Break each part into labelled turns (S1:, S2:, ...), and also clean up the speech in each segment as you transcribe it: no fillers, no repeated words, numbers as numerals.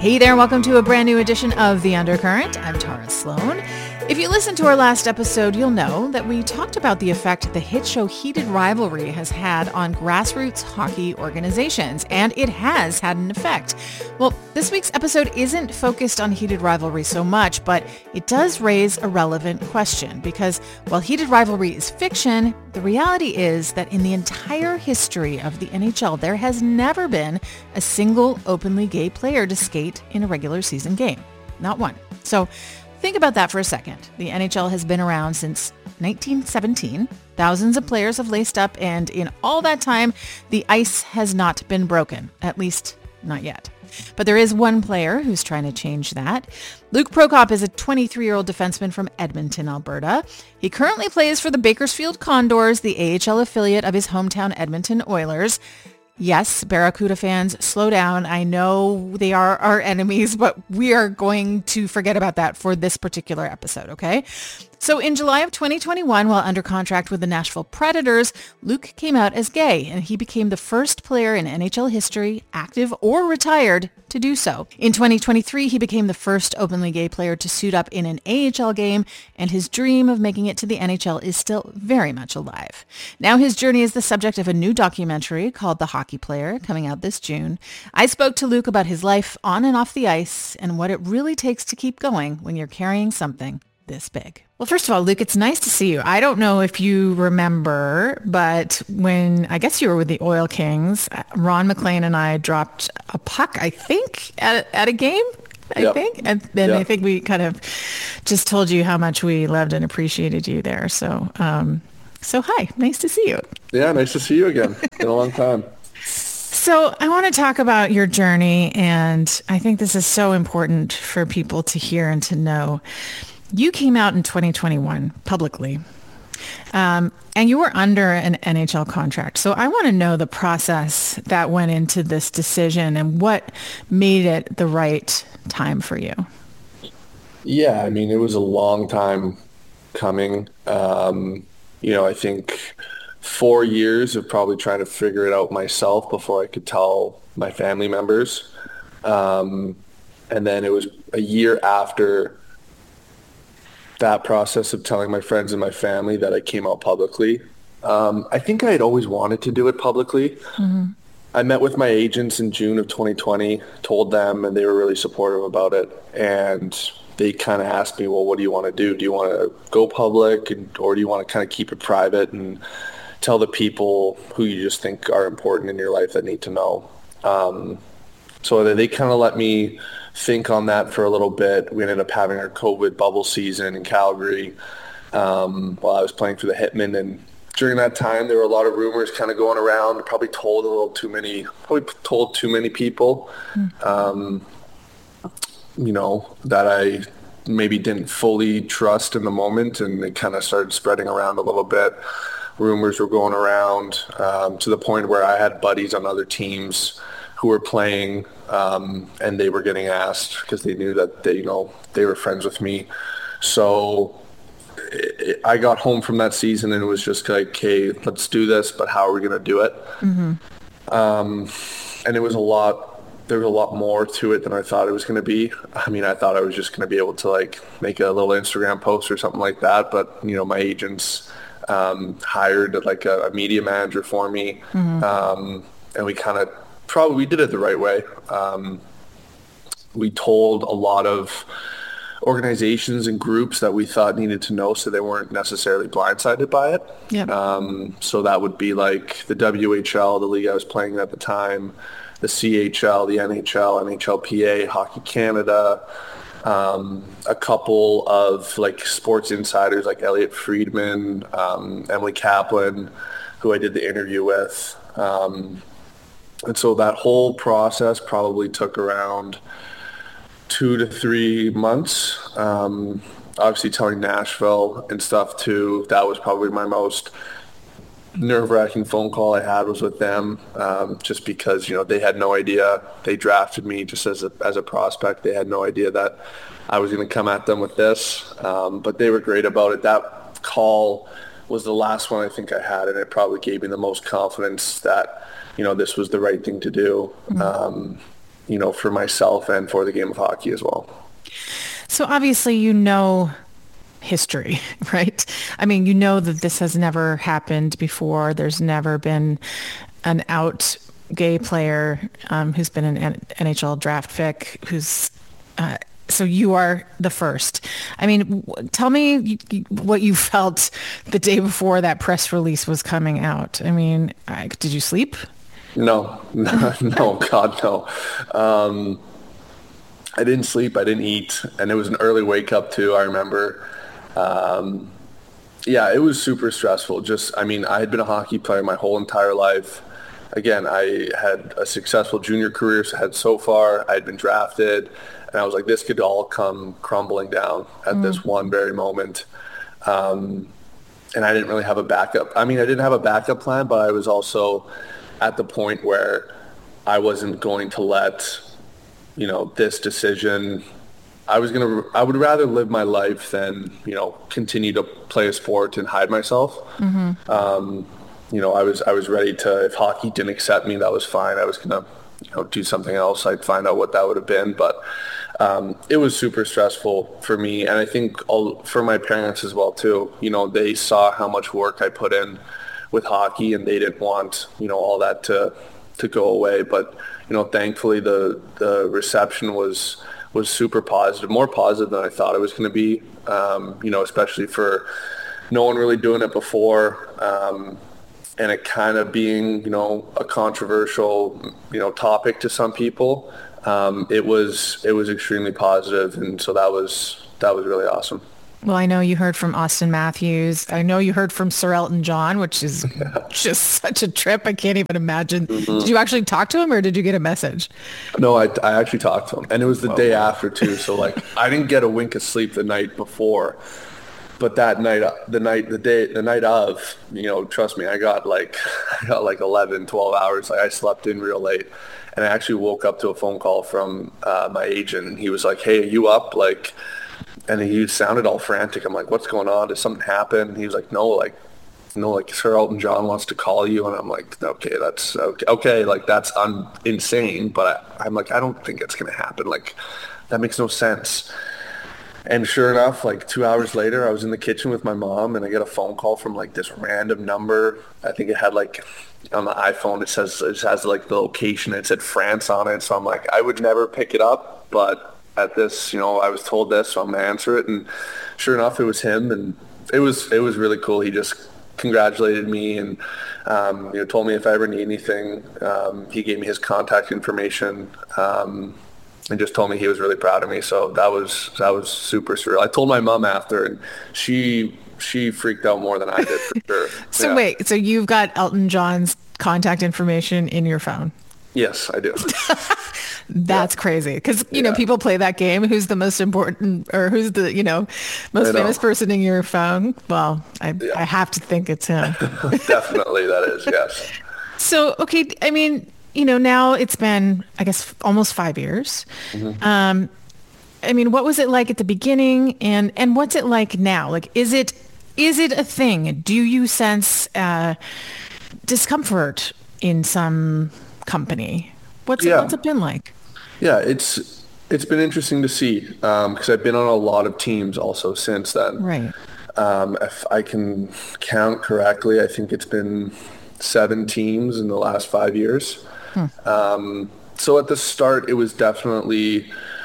S1: Hey there, welcome to a brand new edition of The Undercurrent. I'm Tara Sloan. If you listened to our last episode, you'll know that we talked about the effect the hit show Heated Rivalry has had on grassroots hockey organizations, and it has had an effect. Well, this week's episode isn't focused on Heated Rivalry so much, but it does raise a relevant question, because while Heated Rivalry is fiction, the reality is that in the entire history of the NHL, there has never been a single openly gay player to skate in a regular season game. Not one. So think about that for a second. The NHL has been around since 1917. Thousands of players have laced up, and in all that time, the ice has not been broken, at least not yet. But there is one player who's trying to change that. Luke Prokop is a 23-year-old defenseman from Edmonton, Alberta. He currently plays for the Bakersfield Condors, the AHL affiliate of his hometown Edmonton Oilers. Yes, Barracuda fans, slow down. I know they are our enemies, but we are going to forget about that for this particular episode, okay? So in July of 2021, while under contract with the Nashville Predators, Luke came out as gay, and he became the first player in NHL history, active or retired, to do so. In 2023, he became the first openly gay player to suit up in an AHL game, and his dream of making it to the NHL is still very much alive. Now his journey is the subject of a new documentary called The Hockey Player, coming out this June. I spoke to Luke about his life on and off the ice and what it really takes to keep going when you're carrying something this big. Well, first of all, Luke, it's nice to see you. I don't know if you remember, but when I guess you were with the Oil Kings, Ron McLean and I dropped a puck, I think, at a game, I think. And then I think we kind of just told you how much we loved and appreciated you there. So hi, nice to see you.
S2: Yeah, nice to see you again. Been a long time.
S1: So I want to talk about your journey, and I think this is so important for people to hear and to know. You came out in 2021 publicly, and you were under an NHL contract. So I want to know the process that went into this decision and what made it the right time for you.
S2: Yeah, I mean, it was a long time coming. I think 4 years of probably trying to figure it out myself before I could tell my family members. And then it was a year after that process of telling my friends and my family that I came out publicly. I think I had always wanted to do it publicly. Mm-hmm. I met with my agents in June of 2020, told them, and they were really supportive about it. And they kind of asked me, well, what do you want to do? Do you want to go public, or do you want to kind of keep it private and tell the people who you just think are important in your life that need to know? So they kind of let me think on that for a little bit. We ended up having our COVID bubble season in Calgary while I was playing for the Hitmen. And during that time, there were a lot of rumors kind of going around. Probably told too many people, that I maybe didn't fully trust in the moment. And it kind of started spreading around a little bit. Rumors were going around to the point where I had buddies on other teams who were playing, and they were getting asked because they knew that they were friends with me. So I got home from that season and it was just like, hey, let's do this, but how are we going to do it? Mm-hmm. And there was a lot more to it than I thought it was going to be. I mean, I thought I was just going to be able to make a little Instagram post or something like that, but my agents hired a media manager for me. Mm-hmm. And we did it the right way. We told a lot of organizations and groups that we thought needed to know so they weren't necessarily blindsided by it. Yep. So that would be like the WHL, the league I was playing at the time, the CHL, the NHL, NHLPA, Hockey Canada, a couple of sports insiders like Elliot Friedman, Emily Kaplan, who I did the interview with. And so that whole process probably took around 2 to 3 months. Obviously telling Nashville and stuff too, that was probably my most nerve-wracking phone call I had was with them, just because, they had no idea. They drafted me just as a prospect. They had no idea that I was going to come at them with this, but they were great about it. That call was the last one I think I had, and it probably gave me the most confidence that, this was the right thing to do. Mm-hmm. for myself and for the game of hockey as well.
S1: So obviously, history, right? I mean, that this has never happened before. There's never been an out gay player who's been an NHL draft pick so you are the first. I mean, tell me what you felt the day before that press release was coming out. I mean, did you sleep?
S2: No, God, no. I didn't sleep. I didn't eat. And it was an early wake up too, I remember. Yeah, it was super stressful. I had been a hockey player my whole entire life. Again, I had a successful junior career so far. I had been drafted, and I was like, this could all come crumbling down at this one very moment. And I didn't really have a backup. I mean, I didn't have a backup plan, but I was also at the point where I wasn't going to let, this decision. I would rather live my life than, continue to play a sport and hide myself. Mm-hmm. I was ready to, if hockey didn't accept me, that was fine. I was going to, do something else. I'd find out what that would have been. But it was super stressful for me. And I think for my parents as well, too. They saw how much work I put in with hockey, and they didn't want, all that to go away. But, thankfully the reception was super positive, more positive than I thought it was going to be, especially for no one really doing it before. And it kind of being, a controversial, topic to some people. It was extremely positive, and so that was really awesome.
S1: Well, I know you heard from Austin Matthews. I know you heard from Sir Elton John, which is just such a trip. I can't even imagine. Mm-hmm. Did you actually talk to him, or did you get a message?
S2: No, I actually talked to him, and it was the day after too. So I didn't get a wink of sleep the night before. But that night, the night of, trust me, I got like 11, 12 hours. I slept in real late, and I actually woke up to a phone call from my agent, and he was like, "Hey, are you up?" And he sounded all frantic. I'm like, "What's going on? Did something happen?" And he was like, "No, Sir Elton John wants to call you." And I'm like, "Okay, that's okay. That's insane." But I'm like, I don't think it's gonna happen. That makes no sense. And sure enough, 2 hours later, I was in the kitchen with my mom, and I get a phone call from this random number. I think it had on the iPhone, it has the location. It said France on it. So I'm like, I would never pick it up, but at this, I was told this, so I'm gonna answer it. And sure enough, it was him, and it was really cool. He just congratulated me and told me if I ever need anything. He gave me his contact information. And just told me he was really proud of me. So that was super surreal. I told my mom after, and she freaked out more than I did, for sure.
S1: So
S2: yeah.
S1: Wait, so you've got Elton John's contact information in your phone?
S2: Yes, I do.
S1: That's crazy. Because, people play that game. Who's the most important, or who's the, most famous person in your phone? Well, I have to think it's him.
S2: Definitely that is, yes.
S1: So, okay, I mean, now it's been, I guess, almost 5 years. Mm-hmm. I mean, what was it like at the beginning, and what's it like now? Is it a thing? Do you sense discomfort in some company? What's it been like?
S2: Yeah, it's been interesting to see because I've been on a lot of teams also since then.
S1: Right.
S2: If I can count correctly, I think it's been 7 teams in the last 5 years. So at the start, it was definitely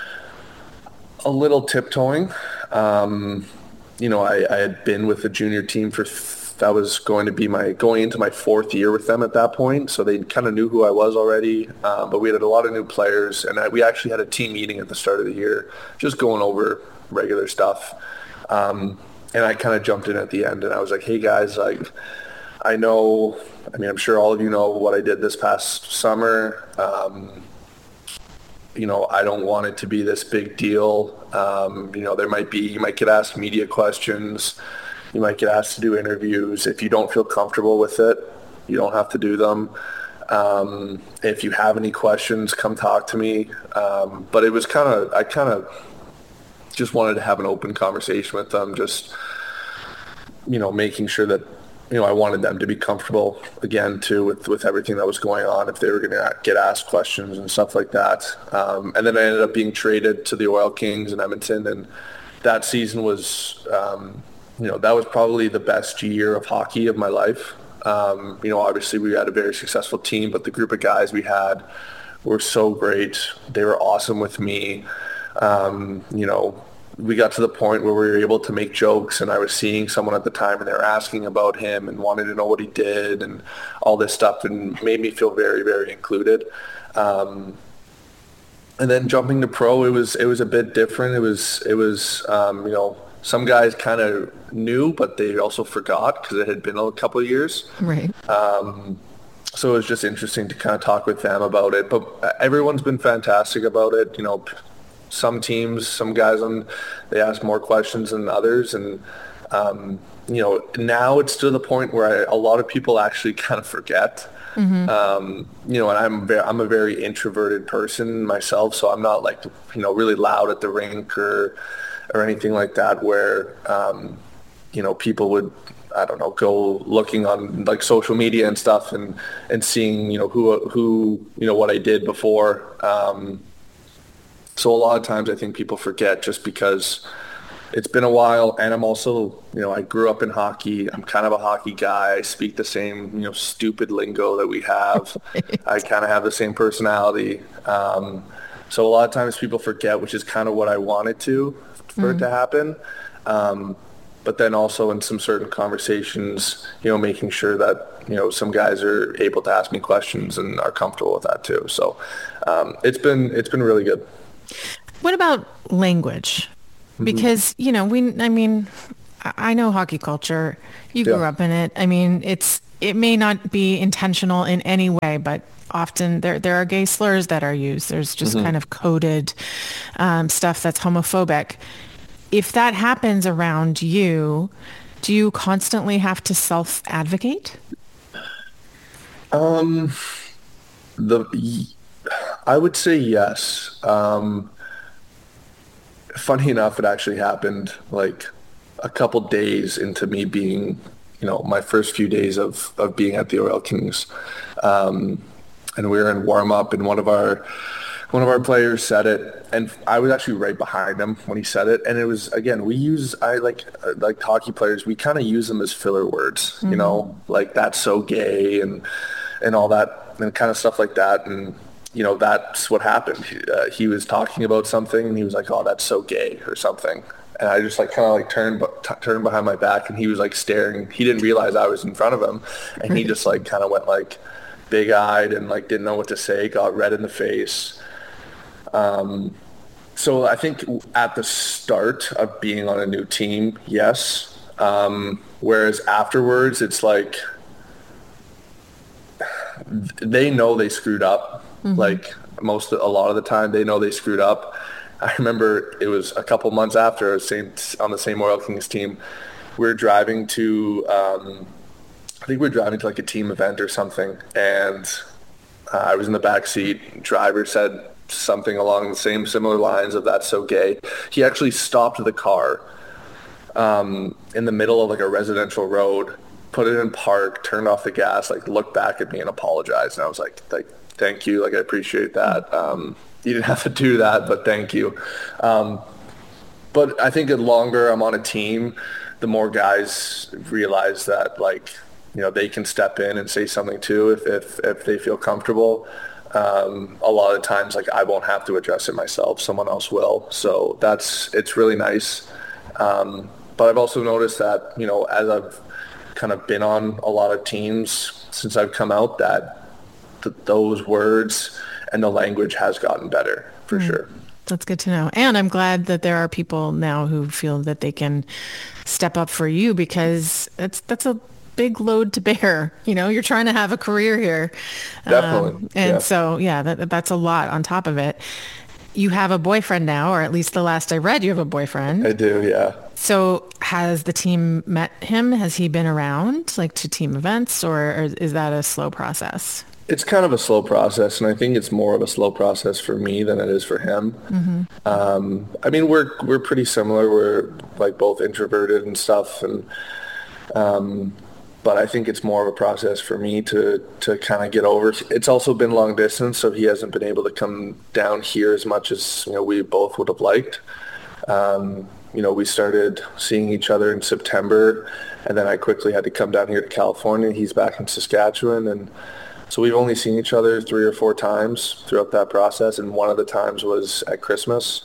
S2: a little tiptoeing. I had been with the junior team that was going into my 4th year with them at that point. So they kind of knew who I was already. But we had a lot of new players, and we actually had a team meeting at the start of the year, just going over regular stuff. And I kind of jumped in at the end, and I was like, "Hey guys, I'm sure all of you know what I did this past summer. I don't want it to be this big deal. You might get asked media questions. You might get asked to do interviews. If you don't feel comfortable with it, you don't have to do them. If you have any questions, come talk to me." But it was I kind of just wanted to have an open conversation with them, just, making sure that I wanted them to be comfortable again too with everything that was going on if they were going to get asked questions and stuff like that. And then I ended up being traded to the Oil Kings in Edmonton, and that season was, that was probably the best year of hockey of my life. Obviously we had a very successful team, but the group of guys we had were so great. They were awesome with me. We got to the point where we were able to make jokes, and I was seeing someone at the time and they were asking about him and wanted to know what he did and all this stuff, and made me feel very, very included. And then jumping to pro, it was a bit different. It was some guys kind of knew, but they also forgot because it had been a couple of years.
S1: Right.
S2: So it was just interesting to kind of talk with them about it. But everyone's been fantastic about it. Some teams, some guys, they ask more questions than others. And, now it's to the point where a lot of people actually kind of forget. Mm-hmm. And I'm a very introverted person myself, so I'm not like, really loud at the rink or anything like that where, people would, I don't know, go looking on like social media and stuff and seeing, who, what I did before. So a lot of times I think people forget just because it's been a while, and I'm also, I grew up in hockey. I'm kind of a hockey guy. I speak the same, stupid lingo that we have. I kind of have the same personality. So a lot of times people forget, which is kind of what I wanted for it to happen. But then also in some certain conversations, making sure that, some guys are able to ask me questions and are comfortable with that too. So it's been really good.
S1: What about language? Because, I know hockey culture. You grew up in it. It may not be intentional in any way, but often there are gay slurs that are used. There's just kind of coded stuff that's homophobic. If that happens around you, do you constantly have to self-advocate?
S2: I would say yes. Funny enough, it actually happened like a couple days into me being, my first few days of being at the Oil Kings. And we were in warm up, and one of our players said it, and I was actually right behind him when he said it. And it was, again, like hockey players, we kind of use them as filler words, like that's so gay and all that and kind of stuff like that. And, that's what happened. He was talking about something and he was like, oh, that's so gay or something. And I just turned behind my back, and he was like staring. He didn't realize I was in front of him, and he just kind of went big eyed and didn't know what to say, got red in the face. So I think at the start of being on a new team, yes. Whereas afterwards, it's like they know they screwed up. Mm-hmm. A lot of the time, they know they screwed up. I remember it was a couple months after on the same Oil Kings team. We were driving to, I think we were driving to a team event or something, and I was in the back seat. Driver said something along the similar lines of "that's so gay." He actually stopped the car in the middle of a residential road, put it in park, turned off the gas, looked back at me and apologized. And I was like, thank you, I appreciate that. You didn't have to do that, but thank you. But I think the longer I'm on a team, the more guys realize that they can step in and say something too if they feel comfortable. A lot of times I won't have to address it myself, someone else will. So it's really nice. But I've also noticed that, as I've kind of been on a lot of teams since I've come out, that those words and the language has gotten better for sure.
S1: That's good to know. And I'm glad that there are people now who feel that they can step up for you, because that's a big load to bear. You're trying to have a career here.
S2: Definitely.
S1: So, that's a lot on top of it. You have a boyfriend now, or at least the last I read, you have a boyfriend.
S2: I do, yeah.
S1: So has the team met him? Has he been around to team events, or is that a slow process?
S2: It's kind of a slow process, and I think it's more of a slow process for me than it is for him. Mm-hmm. We're pretty similar. We're both introverted and stuff, and But I think it's more of a process for me to kind of get over. It's also been long distance, so he hasn't been able to come down here as much as, we both would have liked. We started seeing each other in September, and then I quickly had to come down here to California. He's back in Saskatchewan, and so we've only seen each other 3 or 4 times throughout that process, and one of the times was at Christmas.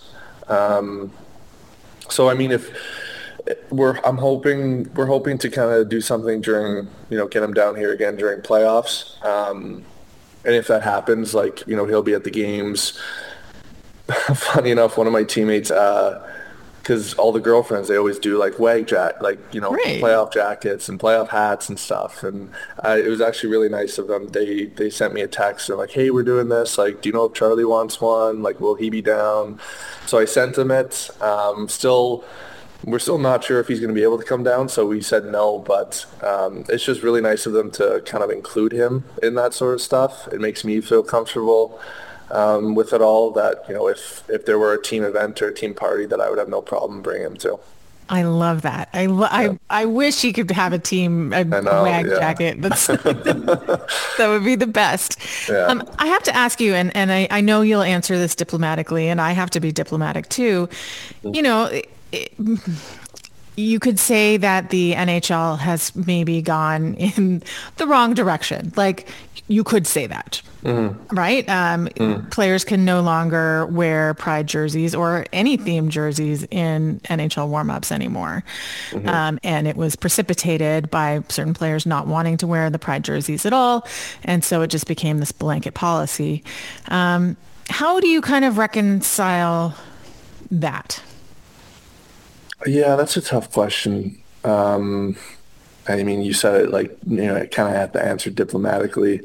S2: So I mean, if we're hoping to kind of do something during, get him down here again during playoffs. And if that happens, he'll be at the games. Funny enough, one of my teammates, because all the girlfriends, they always do WAG
S1: Right.
S2: playoff jackets and playoff hats and stuff. And it was actually really nice of them. They sent me a text and hey, we're doing this. Do you know if Charlie wants one? Will he be down? So I sent him it. We're still not sure if he's going to be able to come down, so we said no, but it's just really nice of them to kind of include him in that sort of stuff. It makes me feel comfortable with it all, that, if there were a team event or a team party, that I would have no problem bringing him to.
S1: I love that. I wish he could have a WAG jacket. That would be the best.
S2: Yeah.
S1: I have to ask you, and I know you'll answer this diplomatically, and I have to be diplomatic too. You could say that the NHL has maybe gone in the wrong direction. You could say that, right? Players can no longer wear pride jerseys or any themed jerseys in NHL warm-ups anymore. And it was precipitated by certain players not wanting to wear the pride jerseys at all. And so it just became this blanket policy. How do you kind of reconcile that?
S2: Yeah, that's a tough question. I mean, you said it I kind of have to answer diplomatically.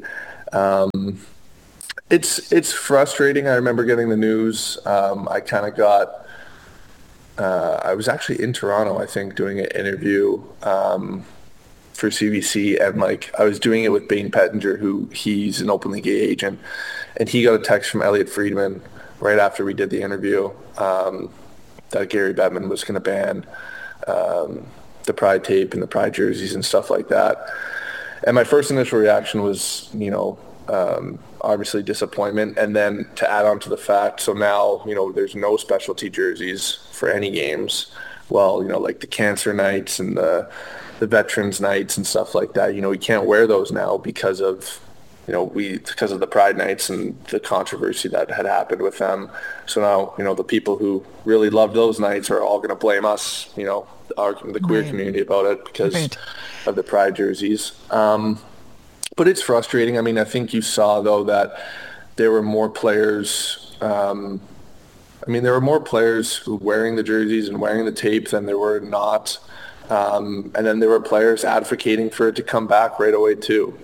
S2: It's frustrating. I remember getting the news. I kind of got, I was actually in Toronto, I think, doing an interview for CBC, and I was doing it with Bane Pettinger, he's an openly gay agent, and he got a text from Elliot Friedman right after we did the interview, that Gary Bettman was going to ban the pride tape and the pride jerseys and stuff like that. And my first initial reaction was, obviously disappointment. And then to add on to the fact, so now, there's no specialty jerseys for any games. Well, the cancer nights and the veterans nights and stuff like that, we can't wear those now because of because of the Pride Nights and the controversy that had happened with them. So now, the people who really loved those nights are all going to blame us, the queer community about it because of the Pride jerseys. But it's frustrating. I mean, I think you saw, though, that there were more players. There were more players who wearing the jerseys and wearing the tape than there were not. And then there were players advocating for it to come back right away too.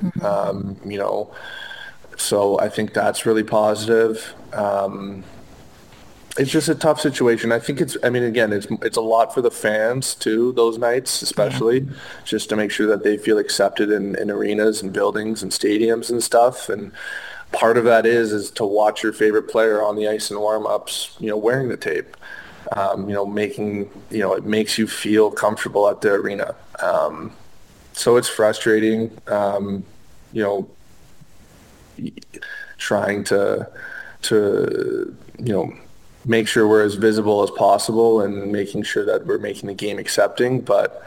S2: So I think that's really positive. It's just a tough situation. I think it's a lot for the fans too, those nights, especially just to make sure that they feel accepted in arenas and buildings and stadiums and stuff. And part of that is to watch your favorite player on the ice in warm-ups, wearing the tape. It makes you feel comfortable at the arena. So it's frustrating, trying to make sure we're as visible as possible and making sure that we're making the game accepting. But,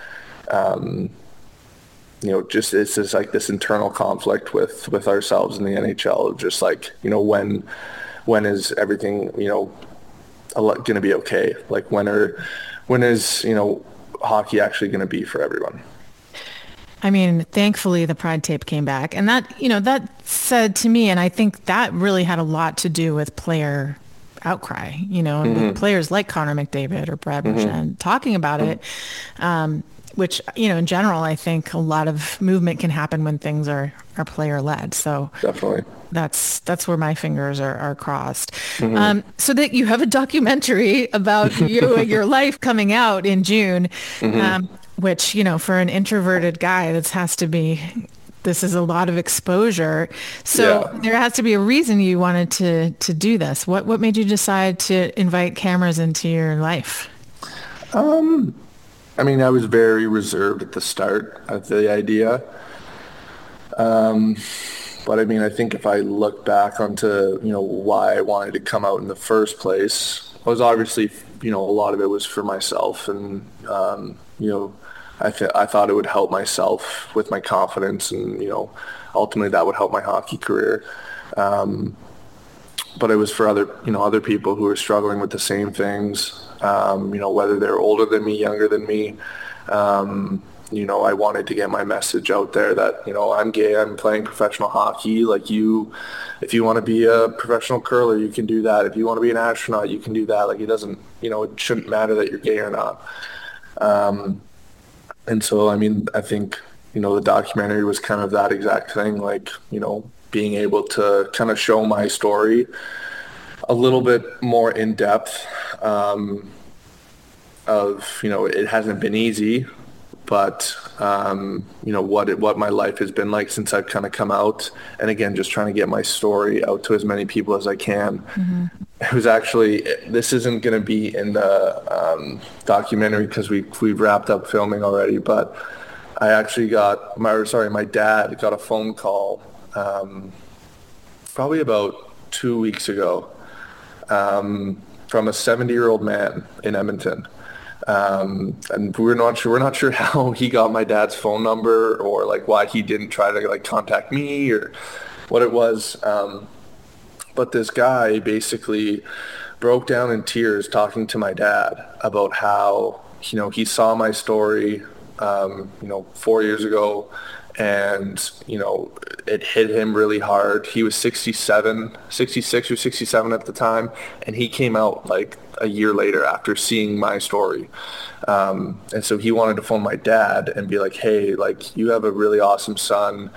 S2: just it's just this internal conflict with ourselves in the NHL, just when is everything, going to be okay? When is hockey actually going to be for everyone?
S1: I mean, thankfully the Pride tape came back, and that said to me, and I think that really had a lot to do with player outcry, and with players like Connor McDavid or Brad Marchand talking about it, which, in general, I think a lot of movement can happen when things are player led. So
S2: definitely.
S1: That's where my fingers are crossed. So that you have a documentary about you and your life coming out in June, which, for an introverted guy, this is a lot of exposure. So there has to be a reason you wanted to do this. What made you decide to invite cameras into your life?
S2: I mean, I was very reserved at the start of the idea. But I mean, I think if I look back onto, why I wanted to come out in the first place, was obviously, a lot of it was for myself. And, I thought it would help myself with my confidence and, ultimately that would help my hockey career. But it was for other people who were struggling with the same things, whether they're older than me, younger than me. I wanted to get my message out there that, I'm gay, I'm playing professional hockey. Like if you want to be a professional curler, you can do that. If you want to be an astronaut, you can do that. Like it doesn't, it shouldn't matter that you're gay or not. And so, I mean, I think, the documentary was kind of that exact thing, like, being able to kind of show my story a little bit more in depth, it hasn't been easy, but, what my life has been like since I've kind of come out. And again, just trying to get my story out to as many people as I can. Mm-hmm. It was actually, this isn't going to be in the documentary because we've wrapped up filming already, but I actually my dad got a phone call probably about 2 weeks ago from a 70-year-old man in Edmonton. And we're not sure how he got my dad's phone number or like why he didn't try to like contact me or what it was. But this guy basically broke down in tears talking to my dad about how, he saw my story, 4 years ago, and, it hit him really hard. He was 66 or 67 at the time, and he came out like a year later after seeing my story. And so he wanted to phone my dad and be like, hey, like, you have a really awesome son.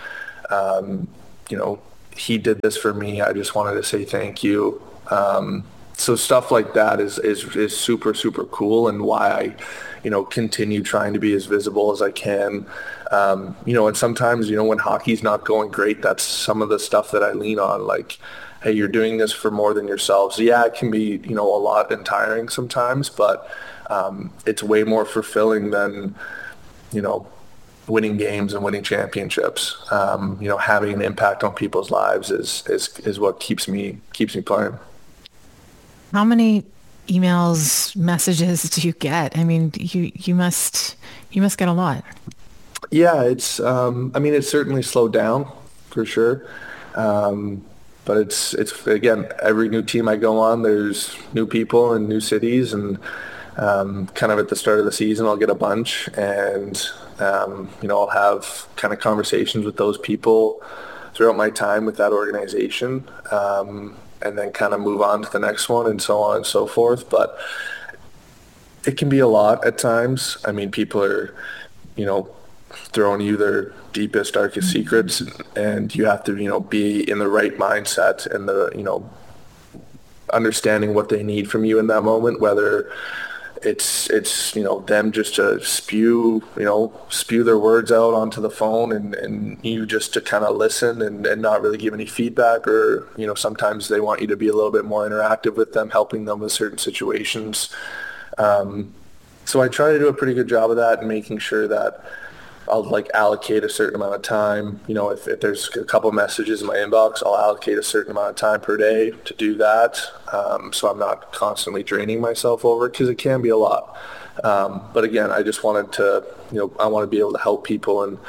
S2: He did this for me. I just wanted to say thank you. So stuff like that is super, super cool, and why I, continue trying to be as visible as I can. And sometimes, when hockey's not going great, that's some of the stuff that I lean on. Like, hey, you're doing this for more than yourselves. Yeah, it can be, a lot and tiring sometimes, but it's way more fulfilling than, winning games and winning championships. Having an impact on people's lives is what keeps me playing.
S1: How many emails, messages do you get? I mean, you must get a lot.
S2: Yeah, it's it's certainly slowed down for sure. But it's again, every new team I go on, there's new people and new cities, and kind of at the start of the season, I'll get a bunch, and I'll have kind of conversations with those people throughout my time with that organization, and then kind of move on to the next one, and so on and so forth. But it can be a lot at times. I mean, people are, throwing you their deepest, darkest secrets, and you have to, be in the right mindset and the, understanding what they need from you in that moment, whether it's them just to spew their words out onto the phone, and you just to kind of listen and not really give any feedback, or sometimes they want you to be a little bit more interactive with them, helping them with certain situations. So I try to do a pretty good job of that, and making sure that I'll like allocate a certain amount of time. If there's a couple messages in my inbox, I'll allocate a certain amount of time per day to do that. So I'm not constantly draining myself over it, because it can be a lot. But again, I just wanted to, I want to be able to help people, and,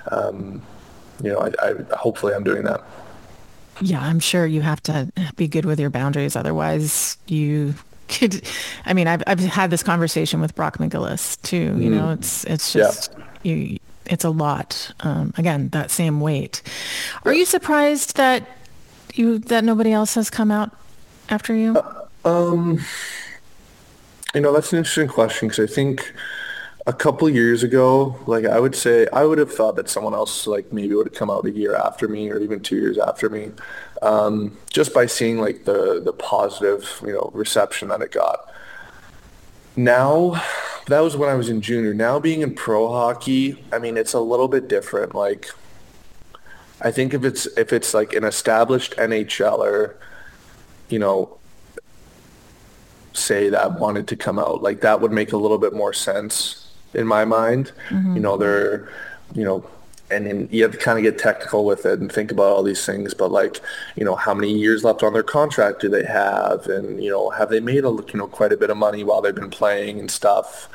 S2: I hopefully I'm doing that.
S1: Yeah, I'm sure you have to be good with your boundaries. Otherwise you could, I've had this conversation with Brock McGillis too. It's just, it's a lot. Again, that same weight. Are you surprised that nobody else has come out after you?
S2: That's an interesting question, because I think a couple years ago, like I would have thought that someone else like maybe would have come out a year after me, or even 2 years after me, just by seeing like the positive, reception that it got. Now, that was when I was in junior. Now being in pro hockey, it's a little bit different. Like, I think if it's like an established NHLer, say that wanted to come out, like that would make a little bit more sense. in my mind. You know, they're, you know, and then you have to kind of get technical with it and think about all these things. But like, you know, how many years left on their contract do they have? And, you know, have they made quite a bit of money while they've been playing and stuff?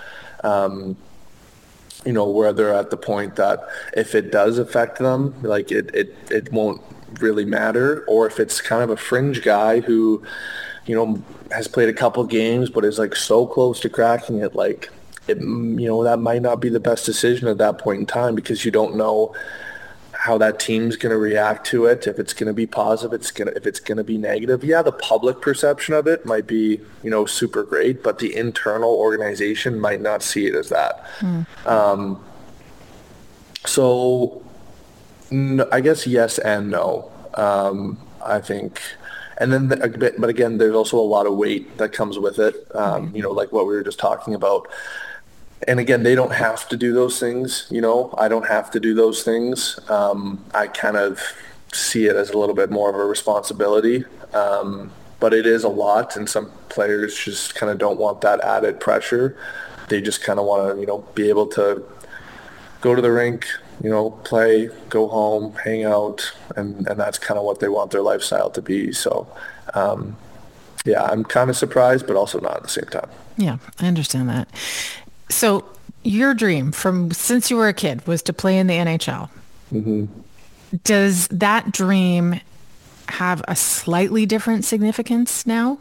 S2: You know, where they're at the point that if it does affect them, like it won't really matter. Or if it's kind of a fringe guy who, you know, has played a couple games but is like so close to cracking it, like, you know, that might not be the best decision at that point in time, because you don't know how that team's going to react to it. If it's going to be positive, if it's going to be negative. Yeah, the public perception of it might be, you know, super great, but the internal organization might not see it as that. So no, I guess yes and no. I think. And then, but again, there's also a lot of weight that comes with it. You know, like what we were just talking about. And again, they don't have to do those things. You know, I don't have to do those things. I kind of see it as a little bit more of a responsibility. But it is a lot, and some players just kind of don't want that added pressure. They just kind of want to, you know, be able to go to the rink, you know, play, go home, hang out, and that's kind of what they want their lifestyle to be. So, yeah, I'm kind of surprised, but also not at the same time.
S1: Yeah, I understand that. So your dream from since you were a kid was to play in the NHL.
S2: Mm-hmm.
S1: Does that dream have a slightly different significance now?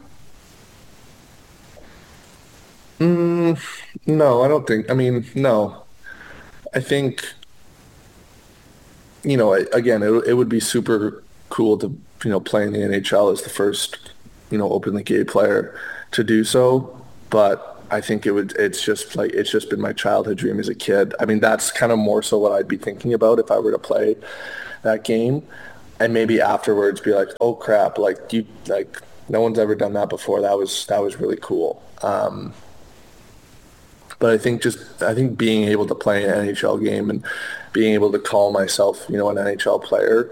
S2: No, I don't think. I mean, no. I think, you know, again, it would be super cool to, you know, play in the NHL as the first, you know, openly gay player to do so. But I think it's just been my childhood dream as a kid. I mean, that's kind of more so what I'd be thinking about if I were to play that game. And maybe afterwards be like, oh crap, like no one's ever done that before. That was really cool. But I think being able to play an NHL game and being able to call myself, you know, an NHL player,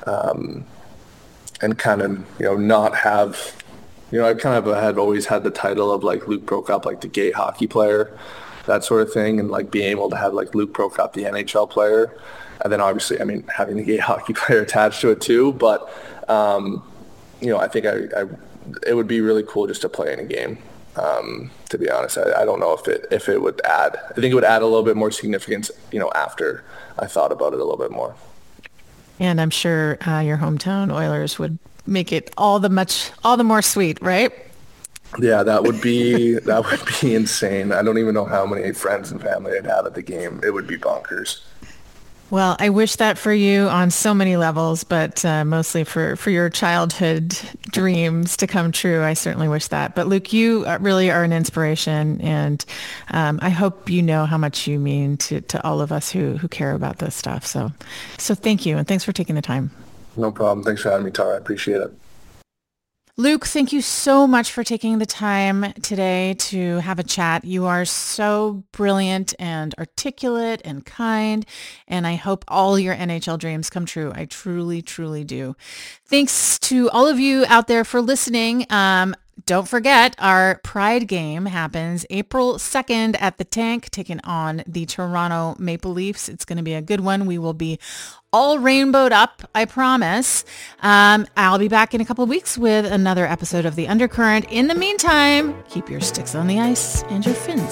S2: and kind of, you know, not have, you know, I kind of had always had the title of like Luke Prokop, like the gay hockey player, that sort of thing. And like being able to have like Luke Prokop, the NHL player. And then obviously, I mean, having the gay hockey player attached to it too. But, you know, I think it would be really cool just to play in a game. To be honest, I don't know if it would add. I think it would add a little bit more significance, you know, after I thought about it a little bit more.
S1: And I'm sure your hometown Oilers would make it all the more sweet, right?
S2: Yeah, that would be insane. I don't even know how many friends and family I'd have at the game. It would be bonkers.
S1: Well, I wish that for you on so many levels, but mostly for your childhood dreams to come true. I certainly wish that. But Luke, you really are an inspiration, and I hope you know how much you mean to all of us who care about this stuff. So thank you, and thanks for taking the time.
S2: No problem. Thanks for having me, Tara. I appreciate it.
S1: Luke, thank you so much for taking the time today to have a chat. You are so brilliant and articulate and kind, and I hope all your NHL dreams come true. I truly, truly do. Thanks to all of you out there for listening. Don't forget, our Pride game happens April 2nd at the Tank, taking on the Toronto Maple Leafs. It's going to be a good one. We will be all rainbowed up, I promise. I'll be back in a couple of weeks with another episode of The Undercurrent. In the meantime, keep your sticks on the ice and your fins